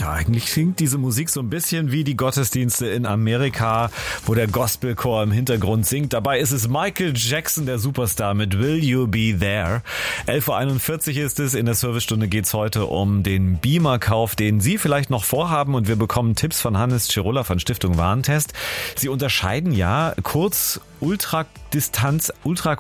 Ja, eigentlich klingt diese Musik so ein bisschen wie die Gottesdienste in Amerika, wo der Gospelchor im Hintergrund singt. Dabei ist es Michael Jackson, der Superstar, mit Will You Be There. 11.41 Uhr ist es. In der Servicestunde geht's heute um den Beamer-Kauf, den Sie vielleicht noch vorhaben. Und wir bekommen Tipps von Hannes Cirulla von Stiftung Warentest. Sie unterscheiden ja Ultrakurzdistanz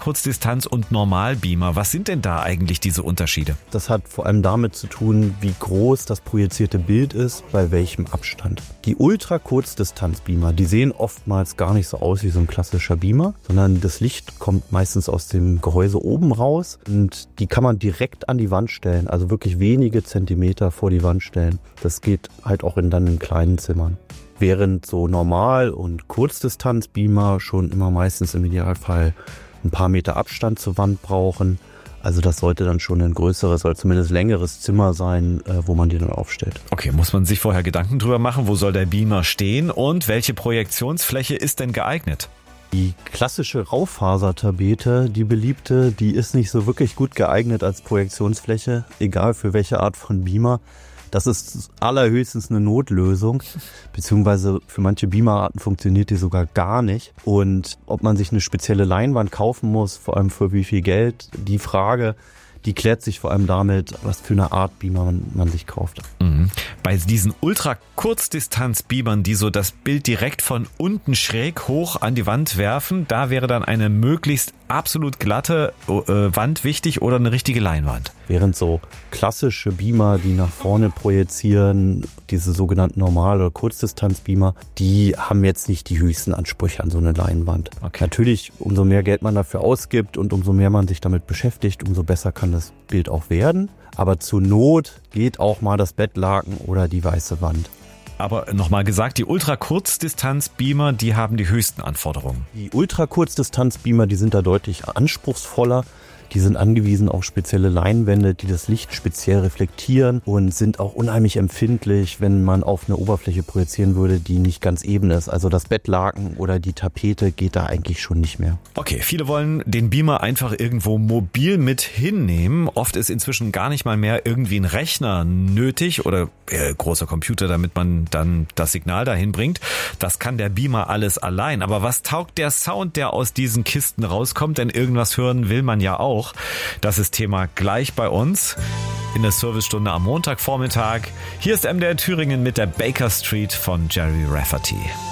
und Normalbeamer. Was sind denn da eigentlich diese Unterschiede? Das hat vor allem damit zu tun, wie groß das projizierte Bild ist, bei welchem Abstand. Die Ultrakurzdistanzbeamer, die sehen oftmals gar nicht so aus wie so ein klassischer Beamer, sondern das Licht kommt meistens aus dem Gehäuse oben raus und die kann man direkt an die Wand stellen, also wirklich wenige Zentimeter vor die Wand stellen. Das geht halt auch dann in kleinen Zimmern. Während so Normal- und Kurzdistanzbeamer schon immer meistens im Idealfall ein paar Meter Abstand zur Wand brauchen. Also das sollte dann schon ein größeres oder zumindest längeres Zimmer sein, wo man die dann aufstellt. Okay, muss man sich vorher Gedanken drüber machen, wo soll der Beamer stehen und welche Projektionsfläche ist denn geeignet? Die klassische Raufasertapete, die beliebte, die ist nicht so wirklich gut geeignet als Projektionsfläche, egal für welche Art von Beamer. Das ist allerhöchstens eine Notlösung, beziehungsweise für manche Beamerarten funktioniert die sogar gar nicht. Und ob man sich eine spezielle Leinwand kaufen muss, vor allem für wie viel Geld, die Frage, die klärt sich vor allem damit, was für eine Art Beamer man sich kauft. Mhm. Bei diesen Ultra-Kurzdistanz-Beamern, die so das Bild direkt von unten schräg hoch an die Wand werfen, da wäre dann eine möglichst absolut glatte Wand wichtig oder eine richtige Leinwand? Während so klassische Beamer, die nach vorne projizieren, diese sogenannten Normal- oder Kurzdistanz-Beamer, die haben jetzt nicht die höchsten Ansprüche an so eine Leinwand. Okay. Natürlich, umso mehr Geld man dafür ausgibt und umso mehr man sich damit beschäftigt, umso besser kann das Bild auch werden. Aber zur Not geht auch mal das Bettlaken oder die weiße Wand. Aber nochmal gesagt, die Ultrakurzdistanz-Beamer, die haben die höchsten Anforderungen. Die Ultrakurzdistanz-Beamer, die sind da deutlich anspruchsvoller. Die sind angewiesen auf spezielle Leinwände, die das Licht speziell reflektieren und sind auch unheimlich empfindlich, wenn man auf eine Oberfläche projizieren würde, die nicht ganz eben ist. Also das Bettlaken oder die Tapete geht da eigentlich schon nicht mehr. Okay, viele wollen den Beamer einfach irgendwo mobil mit hinnehmen. Oft ist inzwischen gar nicht mal mehr irgendwie ein Rechner nötig oder großer Computer, damit man dann das Signal dahin bringt. Das kann der Beamer alles allein. Aber was taugt der Sound, der aus diesen Kisten rauskommt? Denn irgendwas hören will man ja auch. Das ist Thema gleich bei uns in der Servicestunde am Montagvormittag. Hier ist MDR Thüringen mit der Baker Street von Jerry Rafferty.